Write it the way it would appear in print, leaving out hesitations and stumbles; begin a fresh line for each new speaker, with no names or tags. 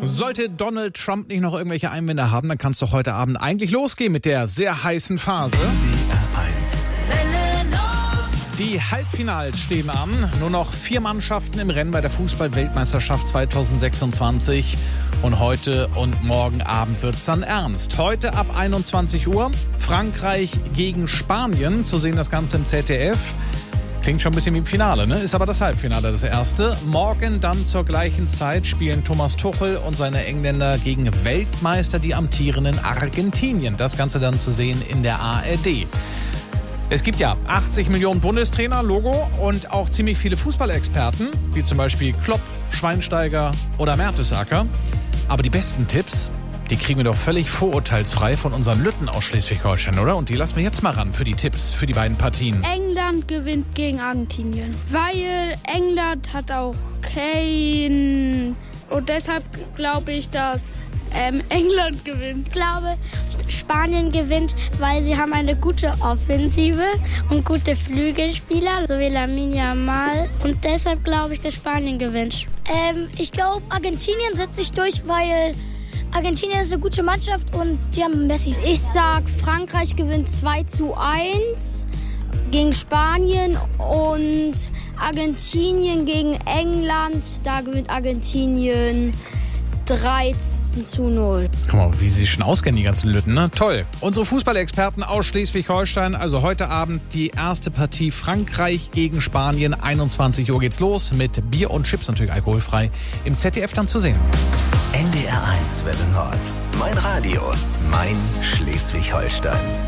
Sollte Donald Trump nicht noch irgendwelche Einwände haben, dann kann es doch heute Abend eigentlich losgehen mit der sehr heißen Phase. Die Halbfinals stehen an. Nur noch 4 Mannschaften im Rennen bei der Fußball-Weltmeisterschaft 2026. Und heute und morgen Abend wird es dann ernst. Heute ab 21 Uhr Frankreich gegen Spanien. Zu sehen das Ganze im ZDF. Klingt schon ein bisschen wie im Finale, ne? Ist aber das Halbfinale das erste. Morgen dann zur gleichen Zeit spielen Thomas Tuchel und seine Engländer gegen Weltmeister, die amtierenden Argentinien. Das Ganze dann zu sehen in der ARD. Es gibt ja 80 Millionen Bundestrainer, Logo, und auch ziemlich viele Fußballexperten, wie zum Beispiel Klopp, Schweinsteiger oder Mertesacker. Aber die besten Tipps, die kriegen wir doch völlig vorurteilsfrei von unseren Lütten aus Schleswig-Holstein, oder? Und die lassen wir jetzt mal ran für die Tipps für die beiden Partien.
England gewinnt gegen Argentinien, weil England hat auch Kane. Und deshalb glaube ich, dass England gewinnt.
Ich glaube, Spanien gewinnt, weil sie haben eine gute Offensive und gute Flügelspieler, so wie Lamine Yamal. Und deshalb glaube ich, dass Spanien gewinnt.
Ich glaube, Argentinien setzt sich durch, weil Argentinien ist eine gute Mannschaft und die haben Messi.
Ich sag, Frankreich gewinnt 2:1 gegen Spanien und Argentinien gegen England. Da gewinnt Argentinien 3:0.
Guck mal, wie sie sich schon auskennen, die ganzen Lütten, ne? Toll. Unsere Fußballexperten aus Schleswig-Holstein. Also heute Abend die erste Partie Frankreich gegen Spanien. 21 Uhr geht's los mit Bier und Chips, natürlich alkoholfrei. Im ZDF dann zu sehen.
NDR 1 Welle Nord. Mein Radio. Mein Schleswig-Holstein.